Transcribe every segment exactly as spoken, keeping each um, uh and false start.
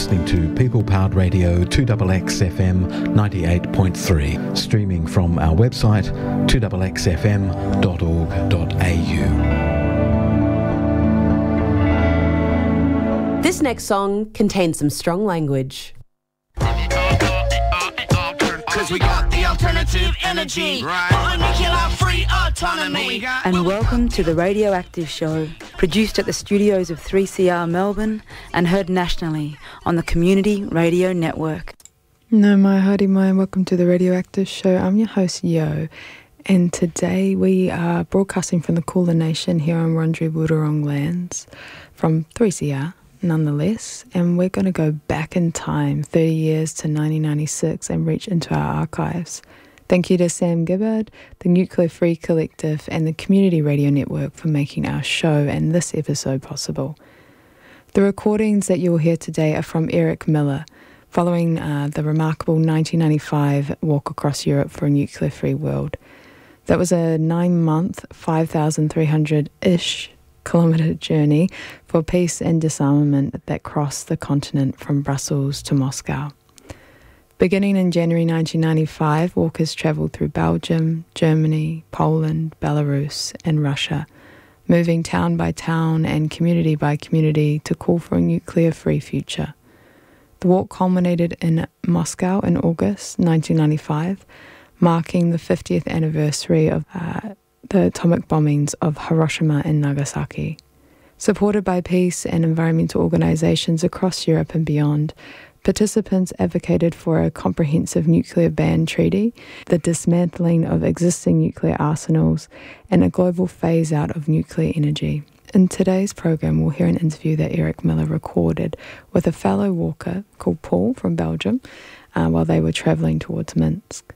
listening to People Powered Radio two X X F M ninety-eight point three, streaming from our website two x x f m dot org dot a u. This next song contains some strong language. Cause we got the alternative energy, right. Nuclear free autonomy. And welcome to the Radioactive Show, produced at the studios of three C R Melbourne and heard nationally on the Community Radio Network. No mai haere mai, welcome to the Radioactive Show. I'm your host Yo, and today we are broadcasting from the Kulin Nation here on Wurundjeri Wurrung lands from three C R. Nonetheless, and we're going to go back in time thirty years to nineteen ninety-six and reach into our archives. Thank you to Sam Gibbard, the Nuclear Free Collective and the Community Radio Network for making our show and this episode possible. The recordings that you'll hear today are from Eric Miller, following uh, the remarkable nineteen ninety-five walk across Europe for a nuclear-free world. That was a nine-month, five thousand three hundred-ish kilometre journey for peace and disarmament that crossed the continent from Brussels to Moscow. Beginning in January nineteen ninety-five, walkers travelled through Belgium, Germany, Poland, Belarus and Russia, moving town by town and community by community to call for a nuclear-free future. The walk culminated in Moscow in August nineteen ninety-five, marking the fiftieth anniversary of uh, the atomic bombings of Hiroshima and Nagasaki. Supported by peace and environmental organisations across Europe and beyond, participants advocated for a comprehensive nuclear ban treaty, the dismantling of existing nuclear arsenals, and a global phase-out of nuclear energy. In today's program, we'll hear an interview that Eric Miller recorded with a fellow walker called Paul from Belgium uh, while they were travelling towards Minsk.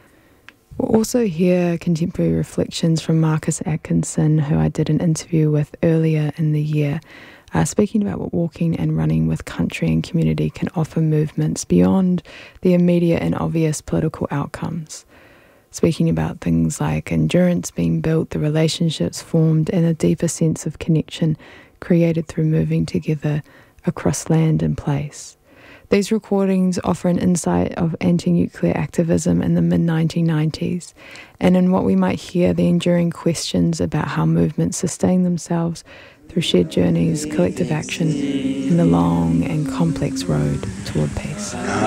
We'll also hear contemporary reflections from Marcus Atkinson, who I did an interview with earlier in the year, uh, speaking about what walking and running with country and community can offer movements beyond the immediate and obvious political outcomes. Speaking about things like endurance being built, the relationships formed, and a deeper sense of connection created through moving together across land and place. These recordings offer an insight of anti-nuclear activism in the mid nineteen nineties, and in what we might hear the enduring questions about how movements sustain themselves through shared journeys, collective action, and the long and complex road toward peace.